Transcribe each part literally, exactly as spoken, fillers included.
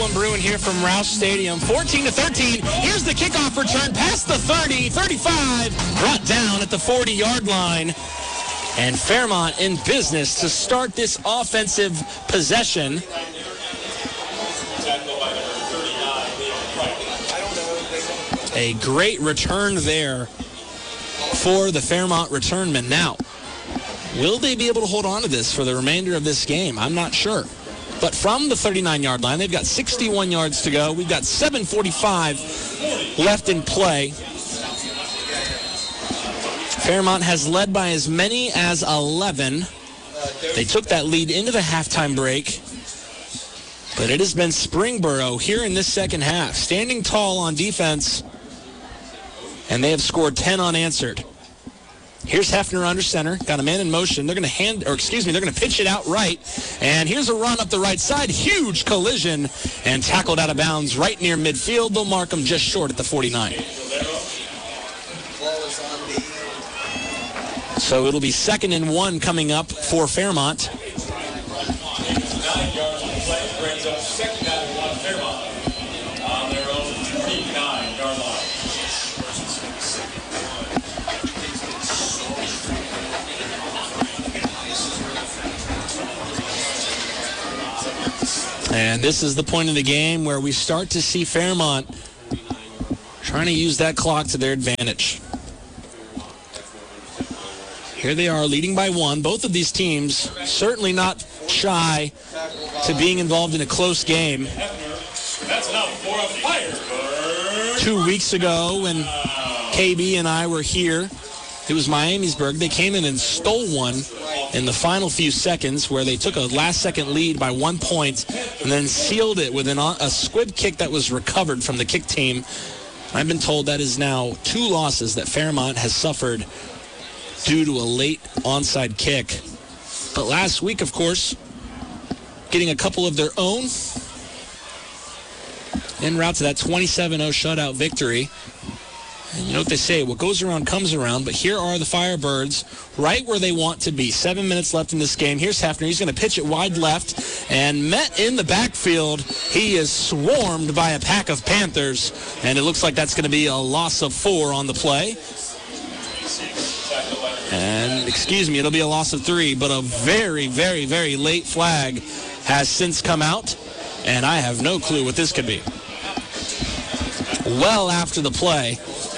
going brewing here from Roush Stadium. fourteen to thirteen. Here's the kickoff return past the thirty, thirty-five, brought down at the forty-yard line. And Fairmont in business to start this offensive possession. A great return there for the Fairmont returnman. Now, will they be able to hold on to this for the remainder of this game? I'm not sure. But from the thirty-nine-yard line, they've got sixty-one yards to go. We've got seven forty-five left in play. Fairmont has led by as many as eleven. They took that lead into the halftime break. But it has been Springboro here in this second half, standing tall on defense, and they have scored ten unanswered. Here's Hefner under center, got a man in motion. They're going to hand, or excuse me, they're going to pitch it out right. And here's a run up the right side, huge collision, and tackled out of bounds right near midfield. They'll mark him just short at the forty-nine. So it'll be second and one coming up for Fairmont. Second down and one, Fairmont on their own nine-yard line. And this is the point of the game where we start to see Fairmont trying to use that clock to their advantage. Here they are leading by one. Both of these teams certainly not shy to being involved in a close game. Two weeks ago when K B and I were here, it was Miamisburg. They came in and stole one in the final few seconds where they took a last-second lead by one point and then sealed it with an, a squib kick that was recovered from the kick team. I've been told that is now two losses that Fairmont has suffered due to a late onside kick. But last week, of course, getting a couple of their own en route to that twenty-seven oh shutout victory. And you know what they say, what goes around comes around, but here are the Firebirds right where they want to be. Seven minutes left in this game. Here's Hefner. He's going to pitch it wide left, and met in the backfield. He is swarmed by a pack of Panthers, and it looks like that's going to be a loss of four on the play. And, excuse me, it'll be a loss of three, but a very, very, very late flag has since come out, and I have no clue what this could be. Well after the play.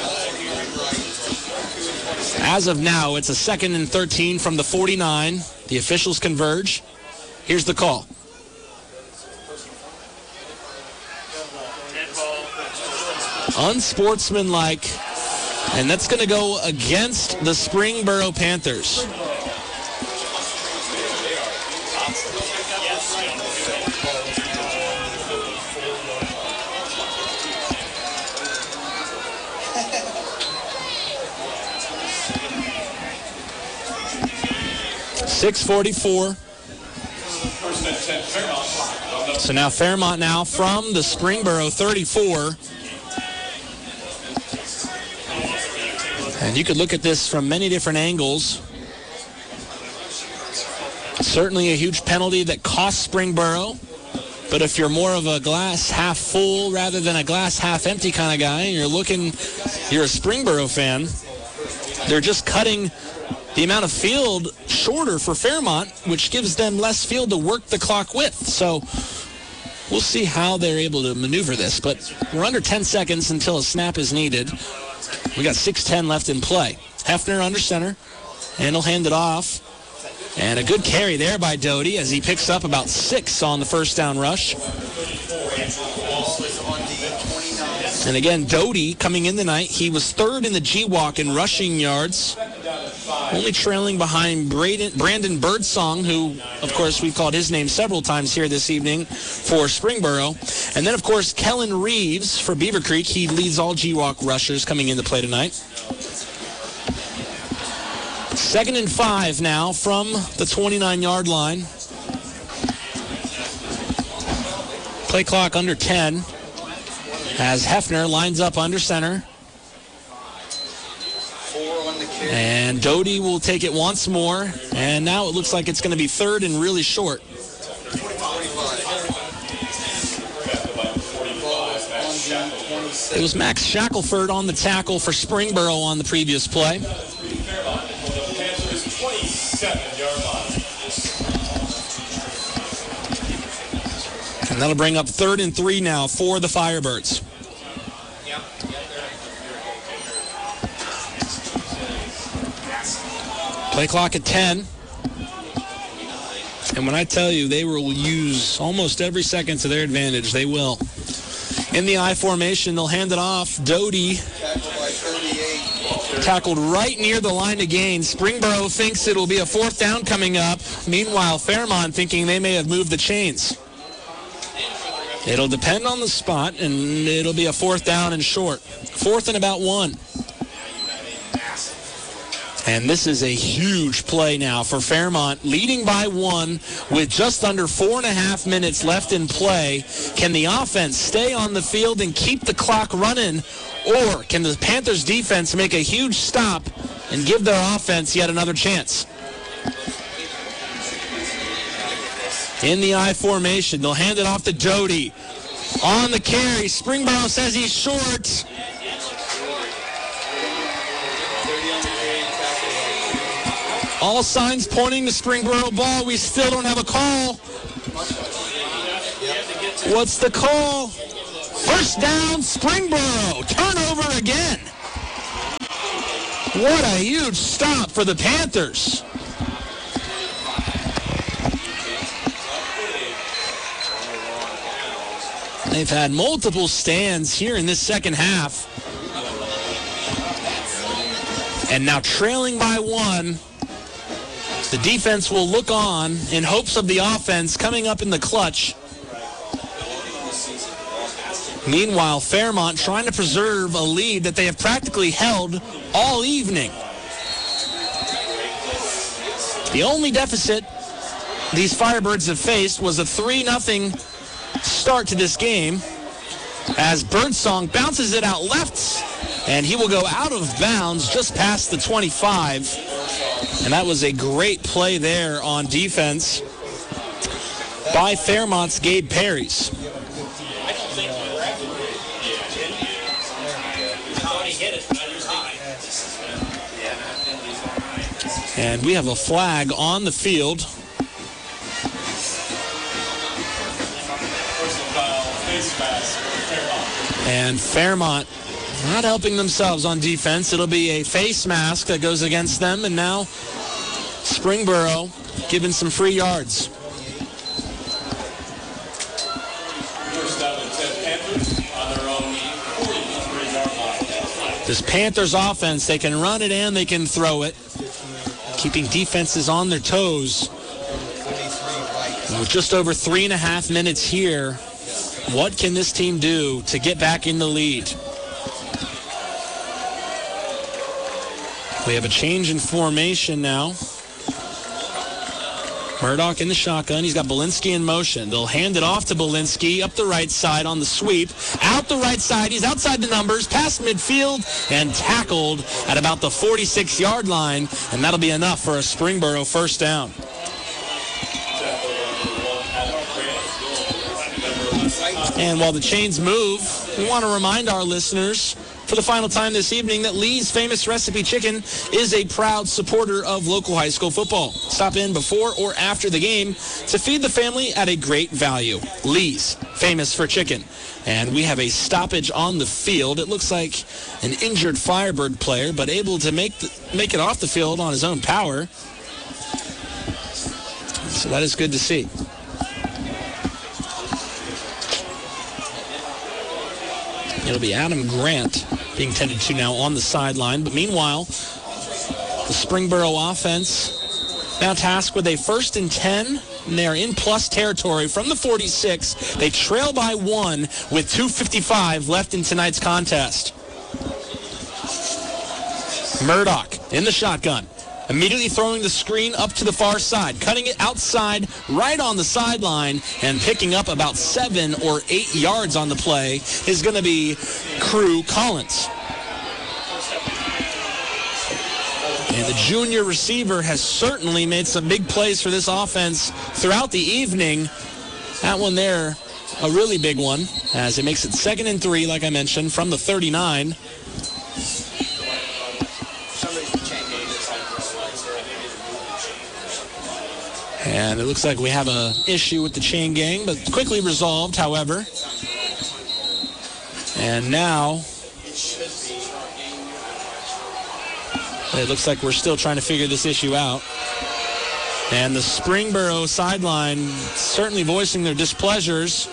As of now, it's a second and thirteen from the forty-nine. The officials converge. Here's the call. Unsportsmanlike. And that's going to go against the Springboro Panthers. six forty-four. So now Fairmont now from the Springboro thirty-four. And you could look at this from many different angles. Certainly a huge penalty that cost Springboro. But if you're more of a glass half full rather than a glass half empty kind of guy, and you're looking, you're a Springboro fan, they're just cutting the amount of field shorter for Fairmont, which gives them less field to work the clock with. So we'll see how they're able to maneuver this. But we're under ten seconds until a snap is needed. We got six ten left in play. Hefner under center, and he'll hand it off. And a good carry there by Doty as he picks up about six on the first down rush. And again, Doty coming in tonight, he was third in the G-Walk in rushing yards, only trailing behind Braden, Brandon Birdsong, who, of course, we've called his name several times here this evening for Springboro. And then, of course, Kellen Reeves for Beaver Creek. He leads all G-Walk rushers coming into play tonight. Second and five now from the twenty-nine-yard line. Play clock under ten as Hefner lines up under center. And Doty will take it once more. And now it looks like it's going to be third and really short. It was Max Shackelford on the tackle for Springboro on the previous play. Fairmont from the Panthers' twenty-seven-yard line. And that'll bring up third and three now for the Firebirds. Play clock at ten. And when I tell you they will use almost every second to their advantage, they will. In the I formation, they'll hand it off. Doty tackled right near the line to gain. Springboro thinks it'll be a fourth down coming up. Meanwhile, Fairmont thinking they may have moved the chains. It'll depend on the spot, and it'll be a fourth down and short. Fourth and about one. And this is a huge play now for Fairmont, leading by one with just under four and a half minutes left in play. Can the offense stay on the field and keep the clock running, or can the Panthers defense make a huge stop and give their offense yet another chance? In the I formation, they'll hand it off to Doty. On the carry, Springboro says he's short. All signs pointing to Springboro ball. We still don't have a call. What's the call? First down, Springboro. Turnover again. What a huge stop for the Panthers. They've had multiple stands here in this second half. And now trailing by one. The defense will look on in hopes of the offense coming up in the clutch. Meanwhile, Fairmont trying to preserve a lead that they have practically held all evening. The only deficit these Firebirds have faced was a three nothing start to this game as Birdsong bounces it out left, and he will go out of bounds just past the twenty-five. And that was a great play there on defense by Fairmont's Gabe Perrys. And we have a flag on the field. And Fairmont not helping themselves on defense. It'll be a face mask that goes against them. And now Springboro given some free yards. This Panthers offense, they can run it and they can throw it, keeping defenses on their toes. And with just over three and a half minutes here, what can this team do to get back in the lead? We have a change in formation now. Murdoch in the shotgun. He's got Belinsky in motion. They'll hand it off to Belinsky up the right side on the sweep. Out the right side. He's outside the numbers, past midfield, and tackled at about the forty-six-yard line. And that'll be enough for a Springboro first down. And while the chains move, we want to remind our listeners for the final time this evening that Lee's Famous Recipe Chicken is a proud supporter of local high school football. Stop in before or after the game to feed the family at a great value. Lee's, famous for chicken. And we have a stoppage on the field. It looks like an injured Firebird player, but able to make the, make it off the field on his own power. So that is good to see. It'll be Adam Grant being tended to now on the sideline. But meanwhile, the Springboro offense now tasked with a first and ten. And they are in plus territory from the forty-six. They trail by one with two fifty-five left in tonight's contest. Murdoch in the shotgun. Immediately throwing the screen up to the far side, cutting it outside right on the sideline, and picking up about seven or eight yards on the play is going to be Crew Collins. And the junior receiver has certainly made some big plays for this offense throughout the evening. That one there a really big one, as it makes it second and three, like I mentioned, from the thirty-nine. And it looks like we have an issue with the chain gang, but quickly resolved, however. And now it looks like we're still trying to figure this issue out. And the Springboro sideline certainly voicing their displeasures.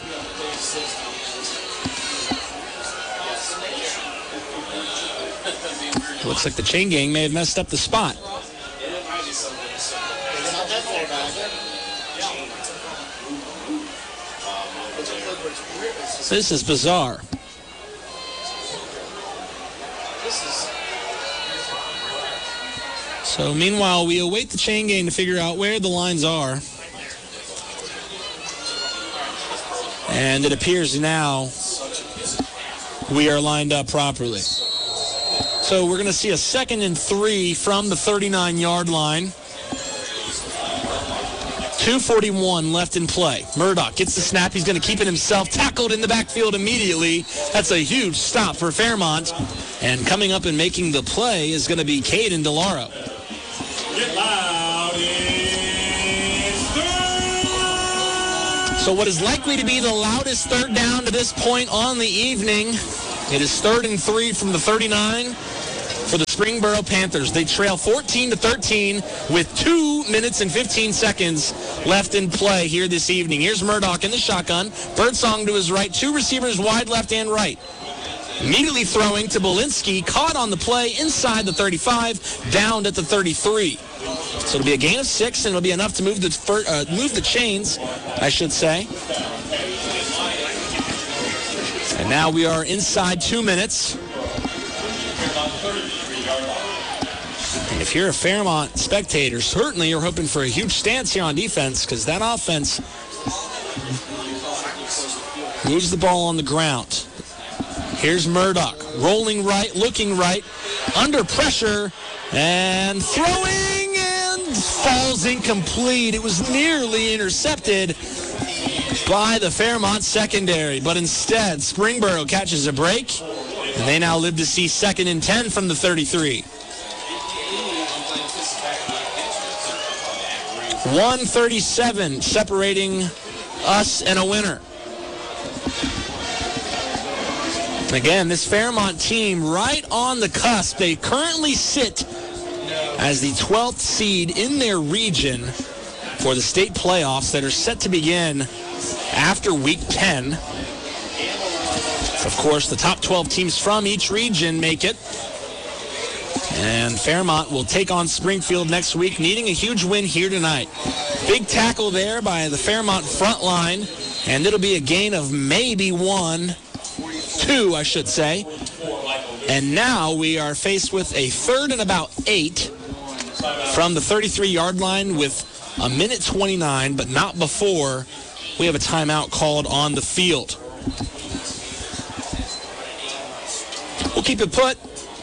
It looks like the chain gang may have messed up the spot. This is bizarre. So meanwhile, we await the chain gang to figure out where the lines are. And it appears now we are lined up properly. So we're going to see a second and three from the thirty-nine-yard line. two forty-one left in play. Murdoch gets the snap. He's going to keep it himself. Tackled in the backfield immediately. That's a huge stop for Fairmont. And coming up and making the play is going to be Caden DeLauro. Get loud. It's third. So what is likely to be the loudest third down to this point on the evening. It is third and three from the thirty-nine for the Springboro Panthers. They trail fourteen to thirteen with two minutes and fifteen seconds left in play here this evening. Here's Murdoch in the shotgun. Birdsong to his right. Two receivers wide left and right. Immediately throwing to Belinsky. Caught on the play inside the thirty-five, downed at the thirty-three. So it'll be a gain of six, and it'll be enough to move the uh, move the chains, I should say. And now we are inside two minutes. And if you're a Fairmont spectator, certainly you're hoping for a huge stance here on defense, because that offense moves the ball on the ground. Here's Murdoch, rolling right, looking right, under pressure, and throwing, and falls incomplete. It was nearly intercepted by the Fairmont secondary, but instead Springboro catches a break, and they now live to see second and ten from the thirty-three. one thirty-seven separating us and a winner. Again, this Fairmont team right on the cusp. They currently sit as the twelfth seed in their region for the state playoffs that are set to begin after week ten. Of course, the top twelve teams from each region make it. And Fairmont will take on Springfield next week, needing a huge win here tonight. Big tackle there by the Fairmont front line, and it'll be a gain of maybe one, two, I should say. And now we are faced with a third and about eight from the thirty-three-yard line with a minute twenty-nine, but not before we have a timeout called on the field. We'll keep it put.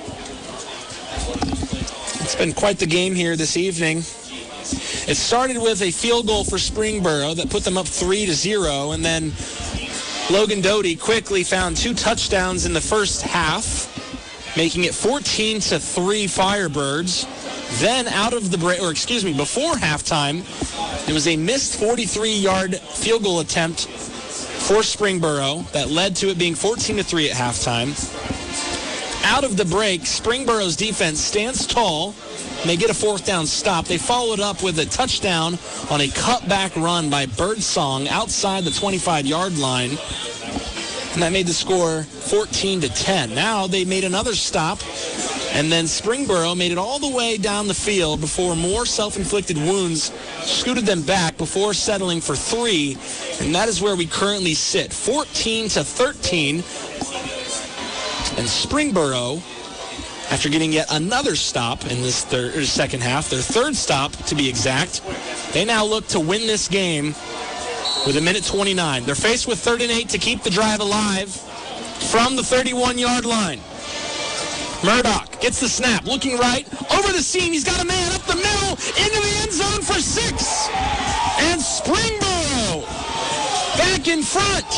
It's been quite the game here this evening. It started with a field goal for Springboro that put them up three to zero, and then Logan Doty quickly found two touchdowns in the first half, making it fourteen to three Firebirds. Then out of the break, or excuse me, before halftime, there was a missed forty-three-yard field goal attempt for Springboro that led to it being fourteen to three at halftime. Out of the break, Springboro's defense stands tall, and they get a fourth down stop. They followed up with a touchdown on a cutback run by Birdsong outside the twenty-five-yard line, and that made the score fourteen to ten. Now they made another stop, and then Springboro made it all the way down the field before more self-inflicted wounds scooted them back before settling for three, and that is where we currently sit, fourteen to thirteen. And Springboro, after getting yet another stop in this third, or second half, their third stop to be exact, they now look to win this game with a minute twenty-nine. They're faced with third and eight to keep the drive alive from the thirty-one-yard line. Murdoch gets the snap, looking right, over the seam. He's got a man up the middle, into the end zone for six. And Springboro back in front.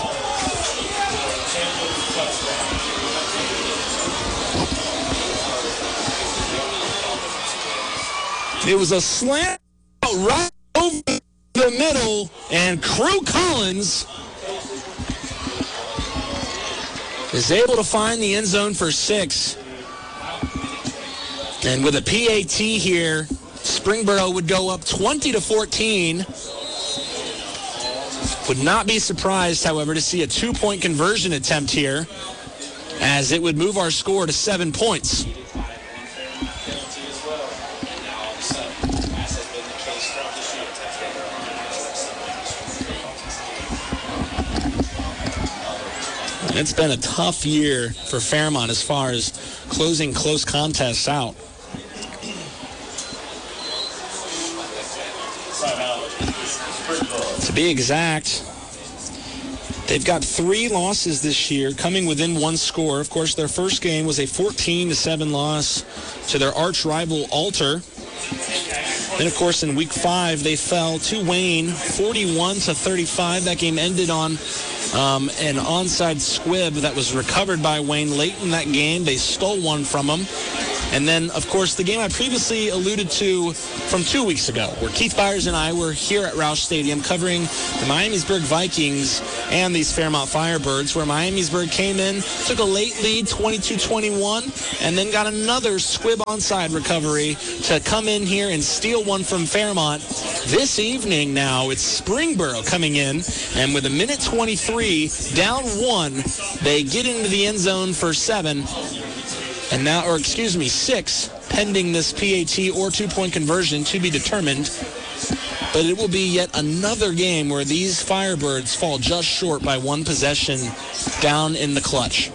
It was a slant right over the middle, and Crew Collins is able to find the end zone for six. And with a P A T here, Springboro would go up twenty to fourteen. Would not be surprised, however, to see a two-point conversion attempt here, as it would move our score to seven points. It's been a tough year for Fairmont as far as closing close contests out. To be exact, they've got three losses this year, coming within one score. Of course, their first game was a fourteen to seven loss to their arch rival Alter. Then, of course, in week five, they fell to Wayne, forty-one to thirty-five. That game ended on um, an onside squib that was recovered by Wayne late in that game. They stole one from him. And then, of course, the game I previously alluded to from two weeks ago, where Keith Byers and I were here at Roush Stadium covering the Miamisburg Vikings and these Fairmont Firebirds, where Miamisburg came in, took a late lead, twenty-two twenty-one, and then got another squib onside recovery to come in here and steal one from Fairmont. This evening now, it's Springboro coming in, and with a minute twenty-three, down one, they get into the end zone for seven. And now, or excuse me, six, pending this P A T or two-point conversion to be determined. But it will be yet another game where these Firebirds fall just short by one possession down in the clutch.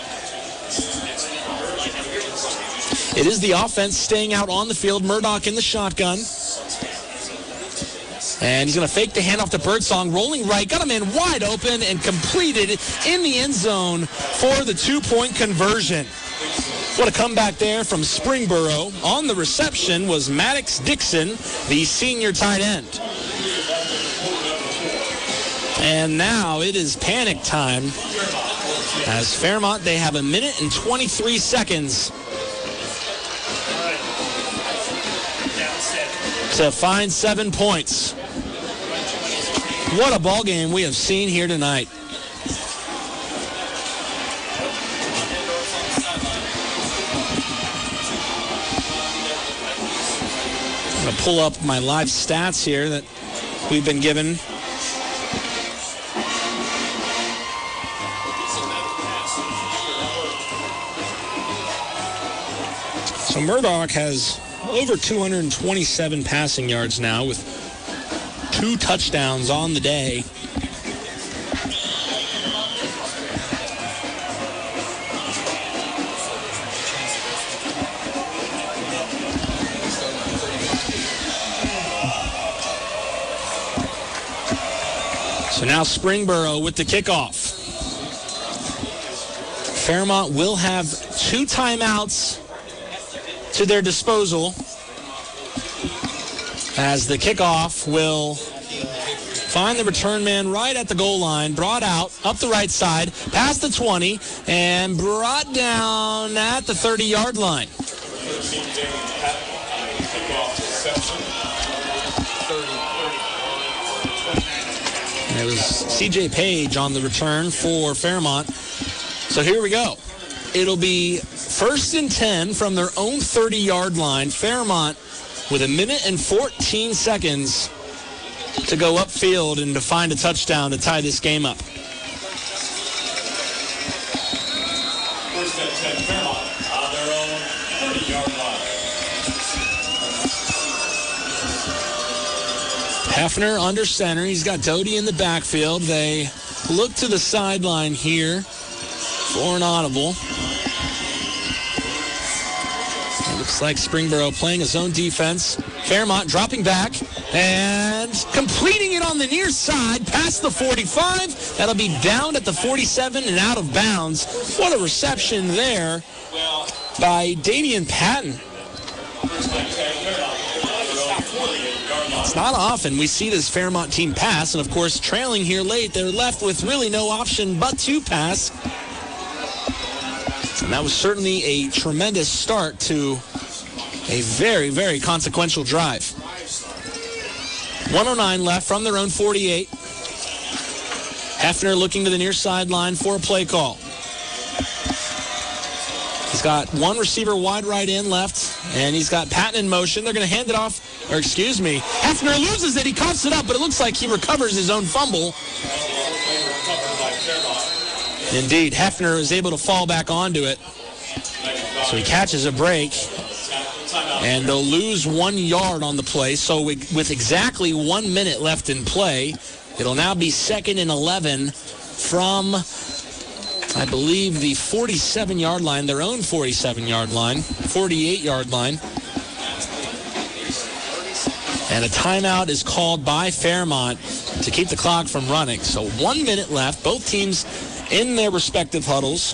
It is the offense staying out on the field. Murdoch in the shotgun. And he's going to fake the handoff to Birdsong, rolling right, got a man wide open, and completed in the end zone for the two-point conversion. What a comeback there from Springboro. On the reception was Maddox Dixon, the senior tight end. And now it is panic time. As Fairmont, they have a minute and twenty-three seconds to find seven points. What a ball game we have seen here tonight. I'm going to pull up my live stats here that we've been given. So Murdoch has over two hundred twenty-seven passing yards now with two touchdowns on the day. So now Springboro with the kickoff. Fairmont will have two timeouts to their disposal, as the kickoff will find the return man right at the goal line, brought out up the right side, past the twenty, and brought down at the thirty-yard line. It was C J Page on the return for Fairmont. So here we go. It'll be first and ten from their own thirty-yard line. Fairmont with a minute and fourteen seconds to go upfield and to find a touchdown to tie this game up. First and ten, Fairmont on their own thirty-yard line. Hefner under center. He's got Doty in the backfield. They look to the sideline here for an audible. It looks like Springboro playing his own defense. Fairmont dropping back and completing it on the near side past the forty-five. That'll be down at the forty-seven and out of bounds. What a reception there by Damian Patton. It's not often we see this Fairmont team pass, and of course, trailing here late, they're left with really no option but to pass. And that was certainly a tremendous start to a very, very consequential drive. one oh nine left from their own forty-eight. Hefner looking to the near sideline for a play call. He's got one receiver wide right in left, and he's got Patton in motion. They're going to hand it off, or excuse me, Hefner loses it. He coughs it up, but it looks like he recovers his own fumble. Indeed, Hefner is able to fall back onto it. So he catches a break, and they'll lose one yard on the play. So we, with exactly one minute left in play, it'll now be second and eleven from, I believe, the forty-seven-yard line, their own forty-seven-yard line, forty-eight-yard line. And a timeout is called by Fairmont to keep the clock from running. So one minute left, both teams in their respective huddles.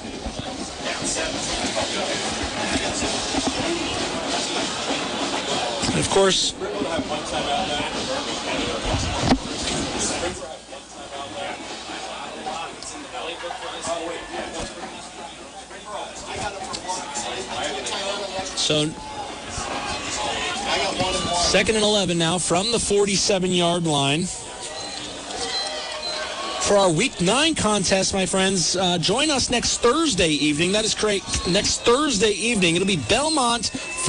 And of course, so second and eleven now from the forty-seven-yard line. For our Week nine contest, my friends, uh, join us next Thursday evening. That is correct. Next Thursday evening, it'll be Belmont